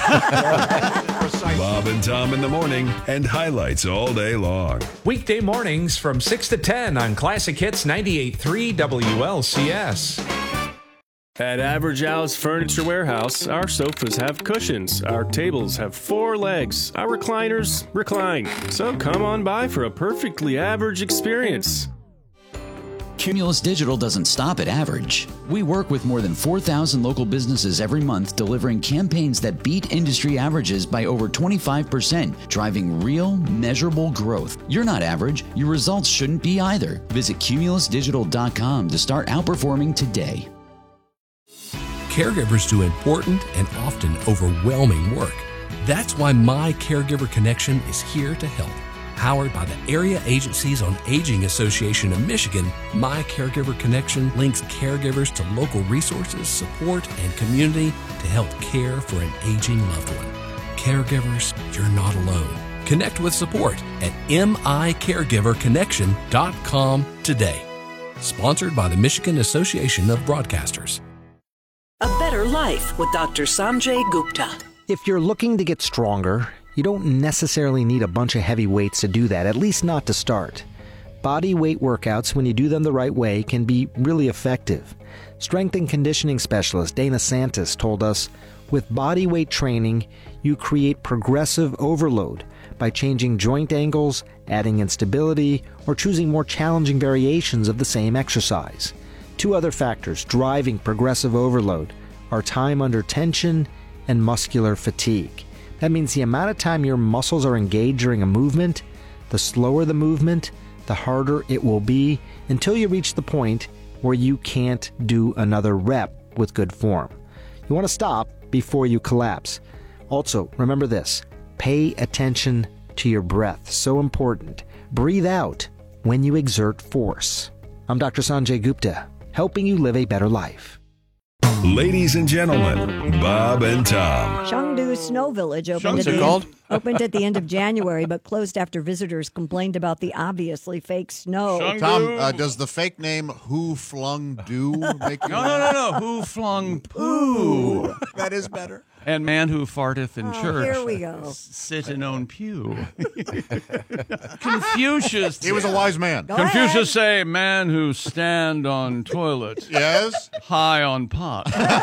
Bob and Tom in the morning and highlights all day long. Weekday mornings from 6 to 10 on Classic Hits 98.3 WLCS. At Average Al's Furniture Warehouse, our sofas have cushions, our tables have 4 legs, our recliners recline. So come on by for a perfectly average experience. Cumulus Digital doesn't stop at average. We work with more than 4,000 local businesses every month, delivering campaigns that beat industry averages by over 25%, driving real, measurable growth. You're not average. Your results shouldn't be either. Visit cumulusdigital.com to start outperforming today. Caregivers do important and often overwhelming work. That's why My Caregiver Connection is here to help. Powered by the Area Agencies on Aging Association of Michigan, My Caregiver Connection links caregivers to local resources, support, and community to help care for an aging loved one. Caregivers, you're not alone. Connect with support at micaregiverconnection.com today. Sponsored by the Michigan Association of Broadcasters. A Better Life with Dr. Sanjay Gupta. If you're looking to get stronger, you don't necessarily need a bunch of heavy weights to do that, at least not to start. Body weight workouts, when you do them the right way, can be really effective. Strength and conditioning specialist Dana Santos told us, with body weight training, you create progressive overload by changing joint angles, adding instability, or choosing more challenging variations of the same exercise. 2 other factors driving progressive overload are time under tension and muscular fatigue. That means the amount of time your muscles are engaged during a movement, the slower the movement, the harder it will be until you reach the point where you can't do another rep with good form. You want to stop before you collapse. Also, remember this, pay attention to your breath. So important. Breathe out when you exert force. I'm Dr. Sanjay Gupta, helping you live a better life. Ladies and gentlemen, Bob and Tom. Chengdu Snow Village opened at the end of January, but closed after visitors complained about the obviously fake snow. Tom, does the fake name Who Flung Do make you No. Who Flung Poo? That is better. And man who farteth in church. Here we go. Sit in own pew. Confucius. He was a wise man. Confucius say, man who stand on toilet. Yes. High on pot.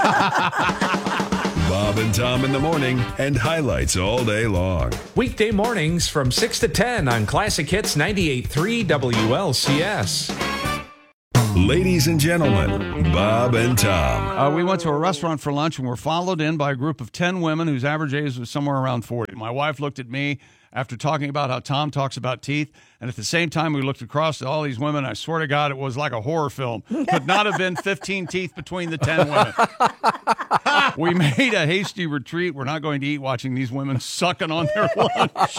Bob and Tom in the morning and highlights all day long. Weekday mornings from 6 to 10 on Classic Hits 98.3 WLCS. Ladies and gentlemen, Bob and Tom. We went to a restaurant for lunch and were followed in by a group of 10 women whose average age was somewhere around 40. My wife looked at me after talking about how Tom talks about teeth, and at the same time we looked across at all these women. I swear to God, it was like a horror film. Could not have been 15 teeth between the 10 women. We made a hasty retreat. We're not going to eat watching these women sucking on their lunch.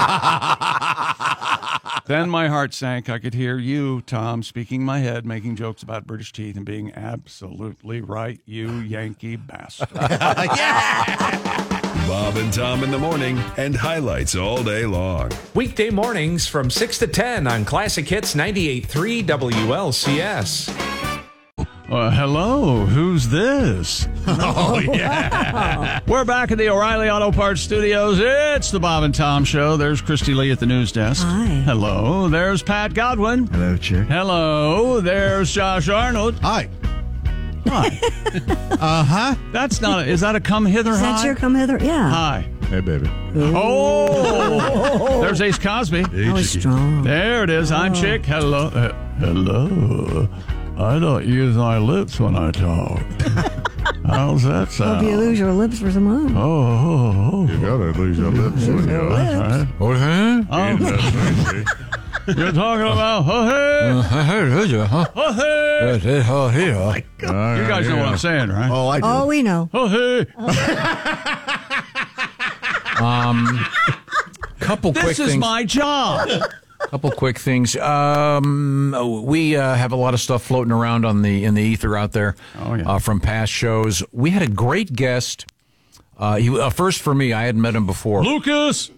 Then my heart sank. I could hear you, Tom, speaking in my head, making jokes about British teeth and being absolutely right, you Yankee bastard. Bob and Tom in the morning and highlights all day long. Weekday mornings from 6 to 10 on Classic Hits 98.3 WLCS. Hello, who's this? Oh, yeah. We're back at the O'Reilly Auto Parts Studios. It's the Bob and Tom Show. There's Christy Lee at the news desk. Hi. Hello, there's Pat Godwin. Hello, Chick. Hello, there's Josh Arnold. Hi. Hi. Uh-huh. That's not, is that a come hither Is hi? that your come hither? Yeah. Hi. Hey, baby. Oh, there's Ace Cosby. That was strong. There it is. I'm Chick. Hello. Hello. I don't use my lips when I talk. How's that sound? Hope you lose your lips for some money. Oh. You gotta lose your lips. Right. You're talking about you guys know what I'm saying, right? Oh, I do. Oh, we know. Couple quick This things. is my job. Couple quick things. We have a lot of stuff floating around in the ether out there from past shows. We had a great guest. First for me, I hadn't met him before. Lucas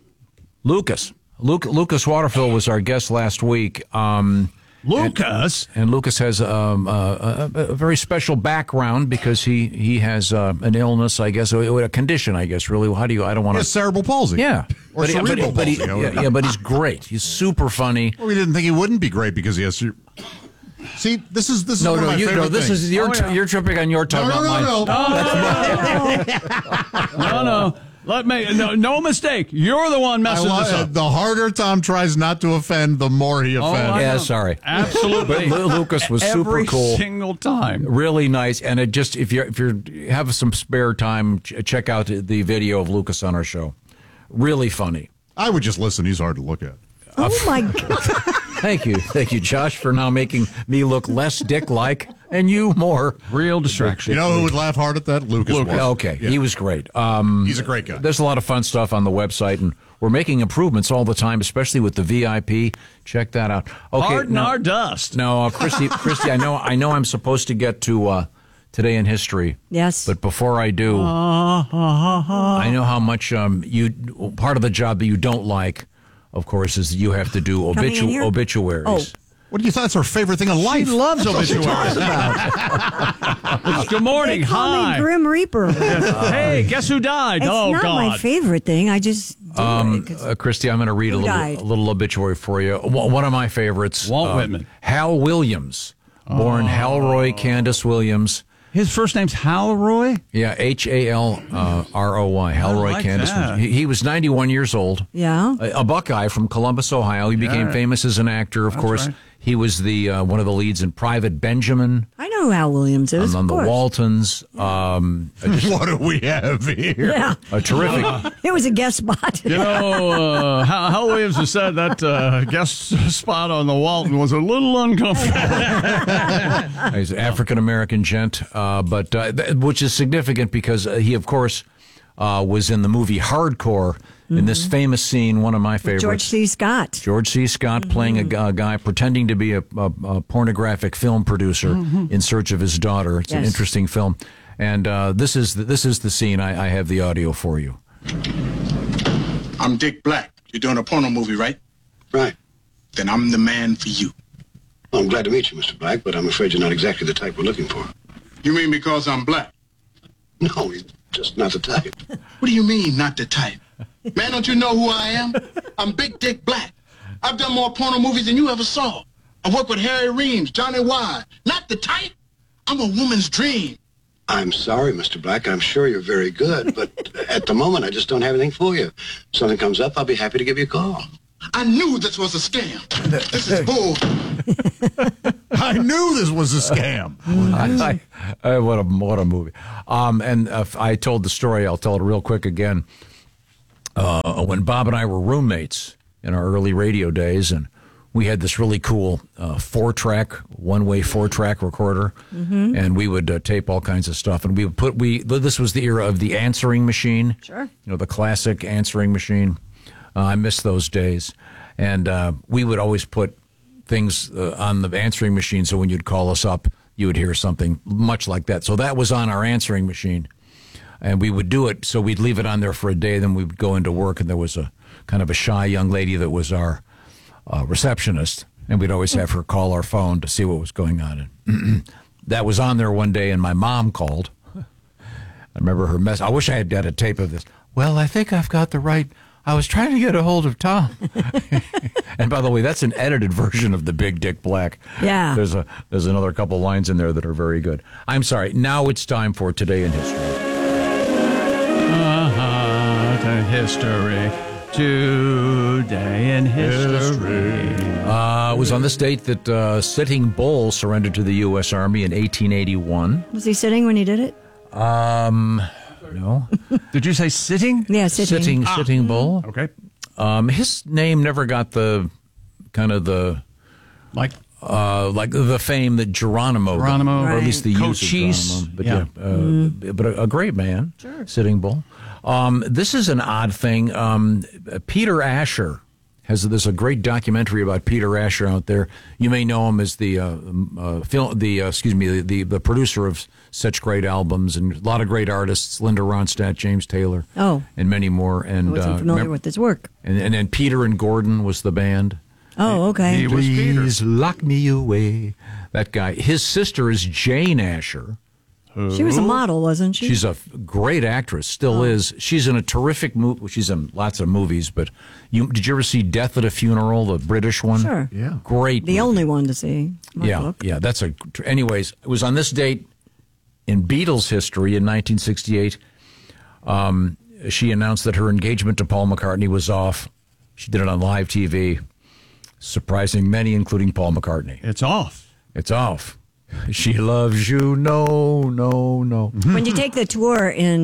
Waterfill was our guest last week. Lucas? And Lucas has a very special background because he has an illness, I guess, a condition, I guess, really. How do you, I don't want to... cerebral palsy. Yeah. Or cerebral palsy. But he's great. He's super funny. Well, we didn't think he wouldn't be great because he has... See, this is one of my favorite things. You're tripping on your tongue, not mine. No. No mistake. You're the one messing this up. The harder Tom tries not to offend, the more he offends. Yeah, sorry. Absolutely. But Lucas was super cool. Every single time. Really nice. And it just, if you have some spare time, check out the video of Lucas on our show. Really funny. I would just listen. He's hard to look at. Oh, my God. Thank you, Josh, for now making me look less dick-like and you more. Real distraction. You know who would laugh hard at that? Lucas. Okay, yeah. He was great. He's a great guy. There's a lot of fun stuff on the website, and we're making improvements all the time, especially with the VIP. Check that out. Okay, Pardon our dust. No, Christy, I know I'm supposed to get to Today in History. Yes. But before I do, I know how much part of the job that you don't like, of course, is that you have to do obituaries. Oh. What do you thought? That's her favorite thing in life. She loves obituaries. Good morning. They call Hi. me Grim Reaper. Hey, guess who died? It's not God. my favorite thing. I just do it. Christy, I'm going to read a little obituary for you. One of my favorites. Walt Whitman. Hal Williams. Born Halroy Candace Williams. His first name's Halroy? Yeah, Halroy. Halroy like Candace. that. He was 91 years old. Yeah. A Buckeye from Columbus, Ohio. He became famous as an actor, of course. Right. He was the one of the leads in Private Benjamin. I know who Hal Williams is. On the Waltons. What do we have here? Yeah. A terrific. It was a guest spot. You know, Hal Williams has said that guest spot on the Walton was a little uncomfortable. He's an African-American gent, but which is significant because he, of course, was in the movie Hardcore in this famous scene, one of my favorites. George C. Scott. George C. Scott playing a guy pretending to be a pornographic film producer in search of his daughter. It's an interesting film. And this is the scene. I have the audio for you. I'm Dick Black. You're doing a porno movie, right? Right. Then I'm the man for you. Well, I'm glad to meet you, Mr. Black, but I'm afraid you're not exactly the type we're looking for. You mean because I'm black? No, Just not the type. What do you mean, not the type? Man, don't you know who I am? I'm Big Dick Black. I've done more porno movies than you ever saw. I worked with Harry Reams, Johnny Wise. Not the type. I'm a woman's dream. I'm sorry, Mr. Black. I'm sure you're very good, but at the moment, I just don't have anything for you. If something comes up, I'll be happy to give you a call. I knew this was a scam. This is bull. I knew this was a scam. What a movie. And I told the story. I'll tell it real quick again. When Bob and I were roommates in our early radio days, and we had this really cool one-way four-track recorder, and we would tape all kinds of stuff. And this was the era of the answering machine. Sure. The classic answering machine. I miss those days. And we would always put things on the answering machine, so when you'd call us up, you would hear something much like that. So that was on our answering machine. And we would do it, so we'd leave it on there for a day, then we would go into work, and there was a kind of a shy young lady that was our receptionist, and we'd always have her call our phone to see what was going on. And that was on there one day, and my mom called. I remember her mess. I wish I had a tape of this. Well, I think I've got the right... I was trying to get a hold of Tom. And by the way, that's an edited version of the Big Dick Black. Yeah. There's another couple lines in there that are very good. I'm sorry. Now it's time for Today in History. Today in history. It was on this date that Sitting Bull surrendered to the U.S. Army in 1881. Was he sitting when he did it? No. Did you say sitting? Yeah, sitting. Sitting Bull. Okay. His name never got the kind of the like the fame that Geronimo, right. Or at least the use Cochise. of Geronimo. But a great man. Sure. Sitting Bull. This is an odd thing. Peter Asher there's a great documentary about Peter Asher out there. You may know him as the producer of such great albums and a lot of great artists, Linda Ronstadt, James Taylor, and many more. And I wasn't familiar with his work. And then Peter and Gordon was the band. Oh, okay. He was Peter. Please lock me away. That guy. His sister is Jane Asher. She was a model, wasn't she? She's a great actress, still is. She's in a terrific movie. She's in lots of movies, but did you ever see Death at a Funeral, the British one? Sure. Yeah. Great The movie. only one to see. Yeah. That's anyways, it was on this date in Beatles history in 1968. She announced that her engagement to Paul McCartney was off. She did it on live TV, surprising many, including Paul McCartney. It's off. It's off. She loves you, no. When you take the tour in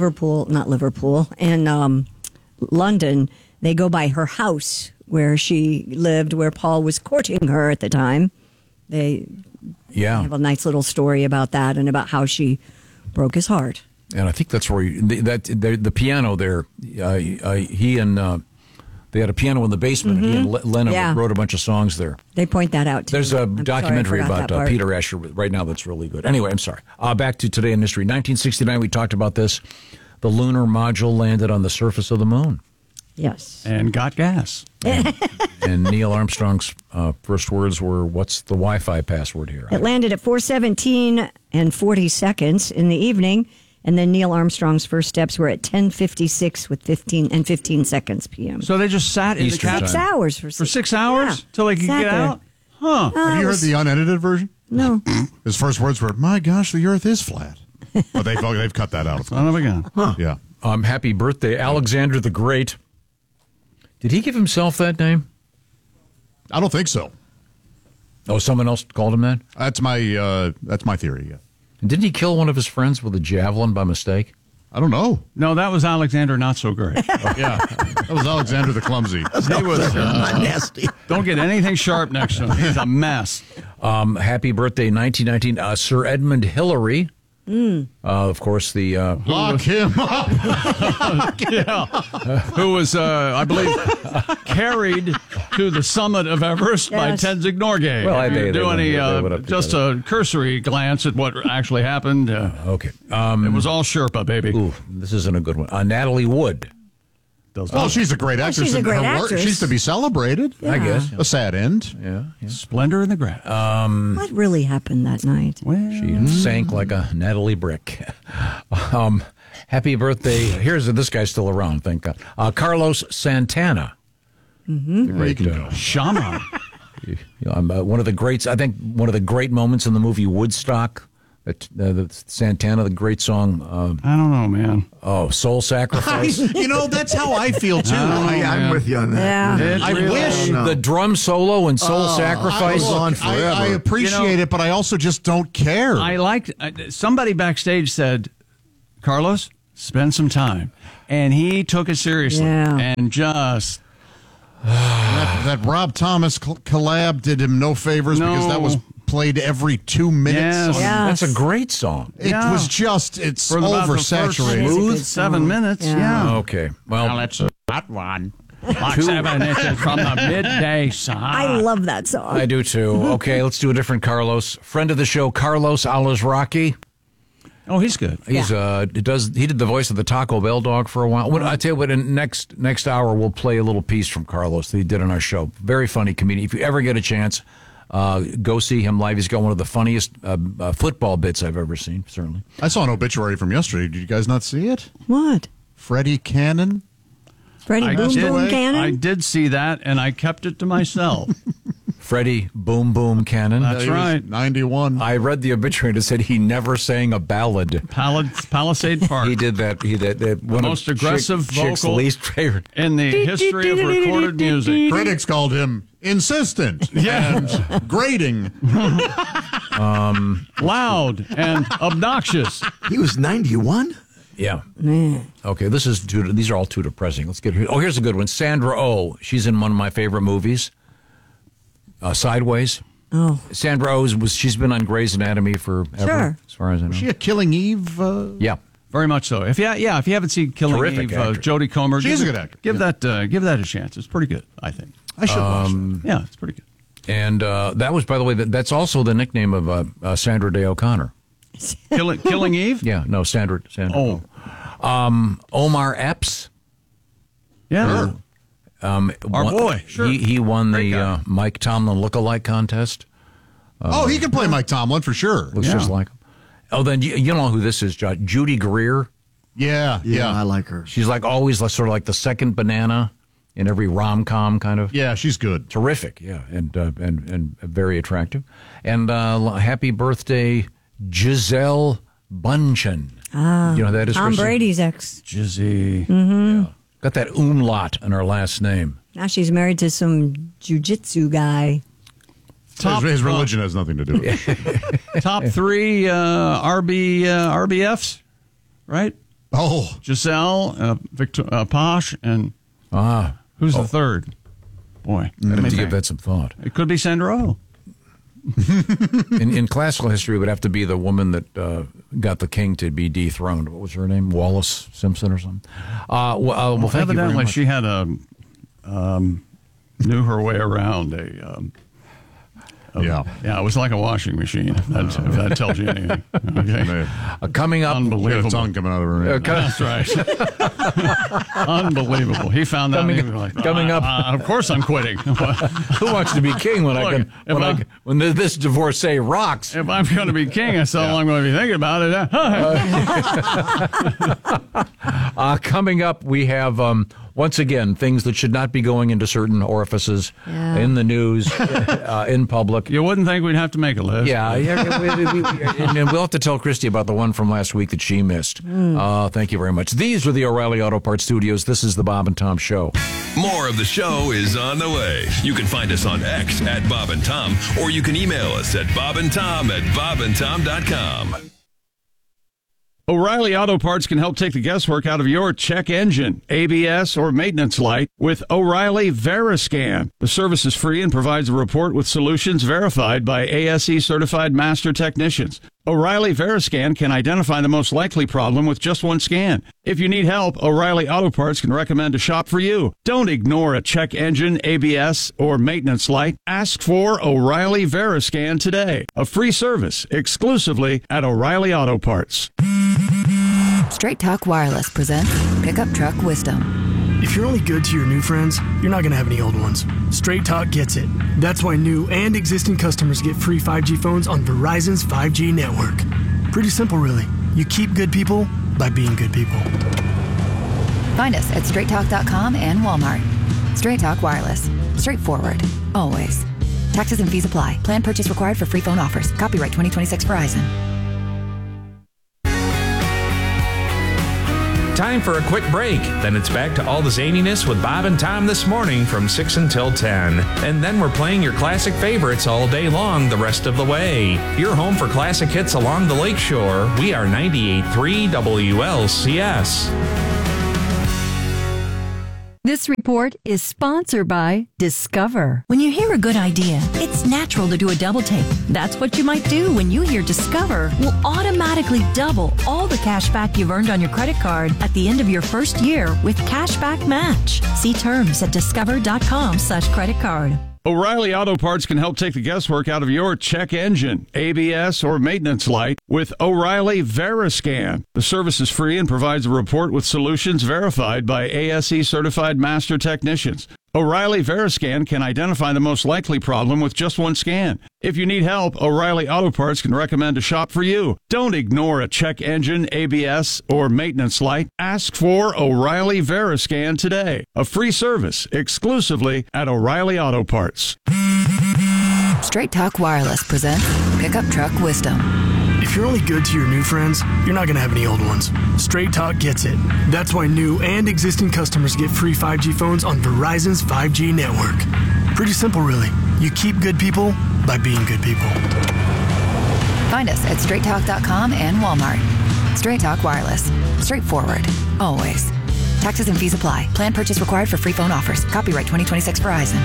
in London, they go by her house where she lived, where Paul was courting her at the time. They have a nice little story about that and about how she broke his heart. And I think that's where the piano there, he and... They had a piano in the basement, and he and Lennon wrote a bunch of songs there. They point that out, too. There's a documentary about Peter Asher right now that's really good. Anyway, I'm sorry. Back to Today in History. 1969, we talked about this. The lunar module landed on the surface of the moon. Yes. And got gas. And Neil Armstrong's first words were, what's the Wi-Fi password here? It landed at 4:17 and 40 seconds in the evening. And then Neil Armstrong's first steps were at 10:56 with 15 seconds p.m. So they just sat in Eastern the time. 6 hours for 6 hours till they could get out? Huh. Have you heard the unedited version? No. His first words were, "My gosh, the Earth is flat." But they've cut that out. Son of a gun. Huh. Yeah. Happy birthday, Alexander the Great. Did he give himself that name? I don't think so. Oh, someone else called him that? That's my theory. Yeah. And didn't he kill one of his friends with a javelin by mistake? I don't know. No, that was Alexander Not So Great. Yeah, that was Alexander the Clumsy. He was nasty. Don't get anything sharp next to him. He's a mess. Happy birthday, 1919, Sir Edmund Hillary. Of course, the lock him up. Who was, I believe, carried to the summit of Everest by Tenzing Norgay. Well, just a cursory glance at what actually happened. Okay, it was all Sherpa, baby. Ooh, this isn't a good one. Natalie Wood. Oh, she's a great actress. She's a great actress. She's to be celebrated. Yeah. I guess. A sad end. Yeah. Splendor in the grass. What really happened that night? She sank like a Natalie brick. Happy birthday. This guy's still around, thank God. Carlos Santana. Mm-hmm. Great shaman. One of the greats, I think one of the great moments in the movie Woodstock. The Santana, the great song. I don't know, man. Oh, Soul Sacrifice. That's how I feel too. I'm with you on that. Yeah. I wish the drum solo and Soul Sacrifice. I appreciate it, but I also just don't care. I liked somebody backstage said, Carlos, spend some time, and he took it seriously and just. that Rob Thomas collab did him no favors because that was played every 2 minutes. Yes. That's a great song. It was just, it's oversaturated. Smooth 7 minutes. Yeah. Okay. Well, let's that one. Like 7 inches from the midday sun. I love that song. I do too. Okay, let's do a different Carlos. Friend of the show, Carlos Alazraqui. Oh, he's good. He's he did the voice of the Taco Bell dog for a while. I tell you what, in next hour we'll play a little piece from Carlos that he did on our show. Very funny comedian. If you ever get a chance, go see him live. He's got one of the funniest football bits I've ever seen, certainly. I saw an obituary from yesterday. Did you guys not see it? What? Freddie Cannon. Freddie Boom Boom Cannon? I did see that, and I kept it to myself. Freddie Boom Boom Cannon. That's right. 91. I read the obituary that said he never sang a ballad. Palisade Park. He did that. The most aggressive Chick's vocal least favorite in the history of recorded music. Critics called him insistent and grating. Loud and obnoxious. He was 91? Yeah. Okay, these are all too depressing. Let's get here. Oh, here's a good one. Sandra Oh. She's in one of my favorite movies. Sideways. Oh. Sandra Oh she's been on Grey's Anatomy forever, sure. as far as I know. Was she a Killing Eve? Yeah. Very much so. If you haven't seen Killing Terrific Eve, actor. Jodie Comer, She's a good actor. Give that a chance. It's pretty good, I think. I should watch that. Yeah, it's pretty good. And that was, by the way, that's also the nickname of Sandra Day O'Connor. Killing Eve? Yeah, no, Sandra. Oh. Omar Epps. Yeah. Our boy. Sure. He won Great the guy. Mike Tomlin lookalike contest. He can play Mike Tomlin for sure. Looks just like him. Oh, then you know who this is, John. Judy Greer. Yeah, I like her. She's like always sort of like the second banana in every rom-com kind of. Yeah, she's good. Terrific, yeah, and very attractive. And happy birthday, Giselle Bundchen. Ah, you know who that is? Tom Christian? Brady's ex. Jizzy. Mm-hmm. Yeah. Got that umlaut in her last name. Now she's married to some jiu-jitsu guy. His religion has nothing to do with it. Top 3 RBFs, right? Oh. Giselle, Posh, and who's the third? Boy. I have to give that some thought. It could be Sandra Oh. In classical history, it would have to be the woman that got the king to be dethroned. What was her name? Wallace Simpson or something? Well, thank you very evidently much. she had knew her way around yeah, it was like a washing machine. If that tells you anything. Okay. Coming up, unbelievable. Tongue coming out of her head. That's right. Unbelievable. He found that. Coming up. Of course, I'm quitting. Who wants to be king when when this divorcee rocks? If I'm going to be king, that's all I'm going to be thinking about it. Coming up, we have once again things that should not be going into certain orifices in the news, in public. You wouldn't think we'd have to make a list. Yeah, and we'll have to tell Christy about the one from last week that she missed. Thank you very much. These are the O'Reilly Auto Parts Studios. This is the Bob and Tom Show. More of the show is on the way. You can find us on X at Bob and Tom, or you can email us at bobandtom@bobandtom.com. O'Reilly Auto Parts can help take the guesswork out of your check engine, ABS, or maintenance light with O'Reilly Veriscan. The service is free and provides a report with solutions verified by ASE certified master technicians. O'Reilly Veriscan can identify the most likely problem with just one scan. If you need help, O'Reilly Auto Parts can recommend a shop for you. Don't ignore a check engine, ABS, or maintenance light. Ask for O'Reilly Veriscan today. A free service exclusively at O'Reilly Auto Parts. Straight Talk Wireless presents Pickup Truck Wisdom. If you're only good to your new friends, you're not going to have any old ones. Straight Talk gets it. That's why new and existing customers get free 5G phones on Verizon's 5G network. Pretty simple, really. You keep good people, by being good people. Find us at straighttalk.com and Walmart. Straight Talk Wireless. Straightforward. Always. Taxes and fees apply. Plan purchase required for free phone offers. Copyright 2026 Verizon. Time for a quick break. Then it's back to all the zaniness with Bob and Tom this morning from 6 until 10. And then we're playing your classic favorites all day long the rest of the way. Your home for classic hits along the lakeshore. We are 98.3 WLCS. This report is sponsored by Discover. When you hear a good idea, it's natural to do a double take. That's what you might do when you hear Discover will automatically double all the cash back you've earned on your credit card at the end of your first year with Cashback Match. See terms at discover.com/credit card. O'Reilly Auto Parts can help take the guesswork out of your check engine, ABS, or maintenance light with O'Reilly Veriscan. The service is free and provides a report with solutions verified by ASE certified master technicians. O'Reilly Veriscan can identify the most likely problem with just one scan. If you need help, O'Reilly Auto Parts can recommend a shop for you. Don't ignore a check engine, ABS, or maintenance light. Ask for O'Reilly Veriscan today. A free service exclusively at O'Reilly Auto Parts. Straight Talk Wireless presents Pickup Truck Wisdom. If you're only good to your new friends, you're not going to have any old ones. Straight Talk gets it. That's why new and existing customers get free 5G phones on Verizon's 5G network. Pretty simple, really. You keep good people by being good people. Find us at straighttalk.com and Walmart. Straight Talk Wireless. Straightforward. Always. Taxes and fees apply. Plan purchase required for free phone offers. Copyright 2026 Verizon.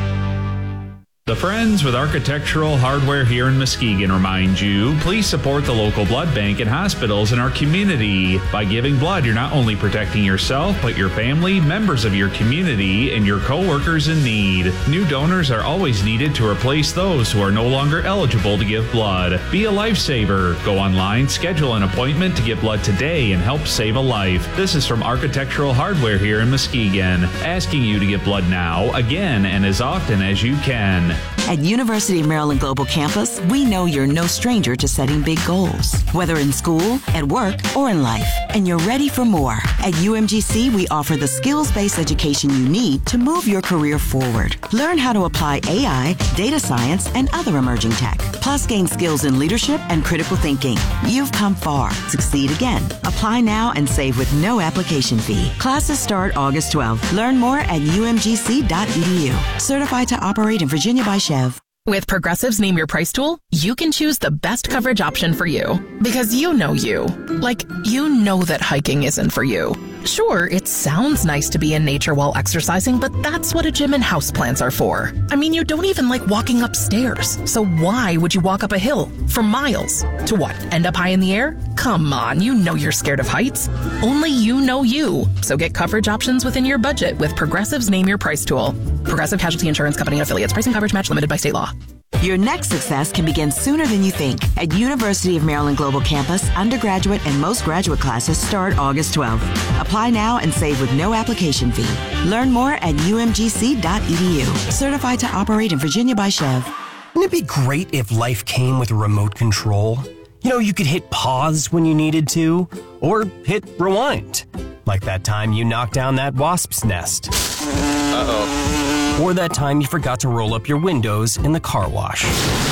The Friends with Architectural Hardware here in Muskegon remind you, please support the local blood bank and hospitals in our community. By giving blood, you're not only protecting yourself, but your family, members of your community, and your co-workers in need. New donors are always needed to replace those who are no longer eligible to give blood. Be a lifesaver. Go online, schedule an appointment to give blood today and help save a life. This is from Architectural Hardware here in Muskegon, asking you to give blood now, again, and as often as you can. At University of Maryland Global Campus, we know you're no stranger to setting big goals, whether in school, at work, or in life, and you're ready for more. At UMGC, we offer the skills-based education you need to move your career forward. Learn how to apply AI, data science, and other emerging tech, plus gain skills in leadership and critical thinking. You've come far. Succeed again. Apply now and save with no application fee. Classes start August 12th. Learn more at umgc.edu. Certified to operate in Virginia by Chev. With Progressive's Name Your Price tool, you can choose the best coverage option for you. Because you know you. Like, you know that hiking isn't for you. Sure, it sounds nice to be in nature while exercising, but that's what a gym and houseplants are for. I mean, you don't even like walking upstairs. So why would you walk up a hill for miles? To what, end up high in the air? Come on, you know you're scared of heights. Only you know you. So get coverage options within your budget with Progressive's Name Your Price tool. Progressive Casualty Insurance Company and Affiliates. Price and coverage match limited by state law. Your next success can begin sooner than you think. At University of Maryland Global Campus, undergraduate and most graduate classes start August 12th. Apply now and save with no application fee. Learn more at umgc.edu. Certified to operate in Virginia by Chev. Wouldn't it be great if life came with a remote control? You know, you could hit pause when you needed to, or hit rewind. Like that time you knocked down that wasp's nest. Uh-oh. Or that time you forgot to roll up your windows in the car wash.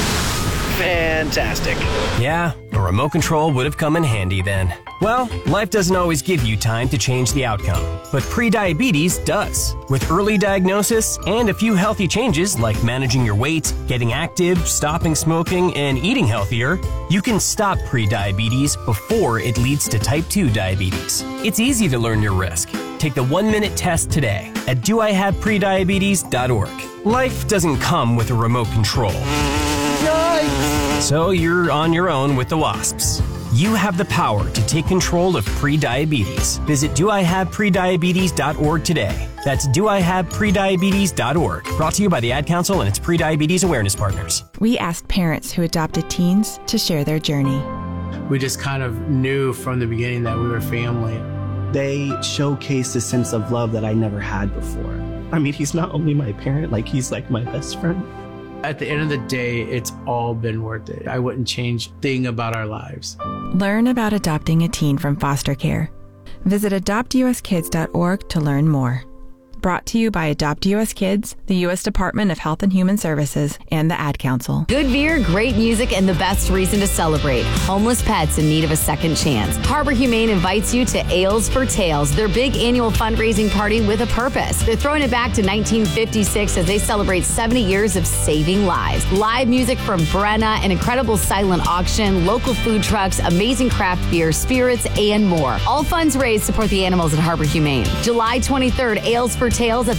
Fantastic. Yeah, a remote control would have come in handy then. Well, life doesn't always give you time to change the outcome, but prediabetes does. With early diagnosis and a few healthy changes like managing your weight, getting active, stopping smoking, and eating healthier, you can stop prediabetes before it leads to type 2 diabetes. It's easy to learn your risk. Take the 1-minute test today at doihaveprediabetes.org. Life doesn't come with a remote control. Yikes! So you're on your own with the wasps. You have the power to take control of prediabetes. Visit doihaveprediabetes.org today. That's doihaveprediabetes.org. Brought to you by the Ad Council and its Prediabetes Awareness Partners. We asked parents who adopted teens to share their journey. We just kind of knew from the beginning that we were family. They showcased a sense of love that I never had before. I mean, he's not only my parent, like he's like my best friend. At the end of the day, it's all been worth it. I wouldn't change a thing about our lives. Learn about adopting a teen from foster care. Visit adoptuskids.org to learn more. Brought to you by Adopt US Kids, the U.S. Department of Health and Human Services, and the Ad Council. Good beer, great music, and the best reason to celebrate. Homeless pets in need of a second chance. Harbor Humane invites you to Ales for Tales, their big annual fundraising party with a purpose. They're throwing it back to 1956 as they celebrate 70 years of saving lives. Live music from Brenna, an incredible silent auction, local food trucks, amazing craft beer, spirits, and more. All funds raised support the animals at Harbor Humane. July 23rd, Ales for Tales at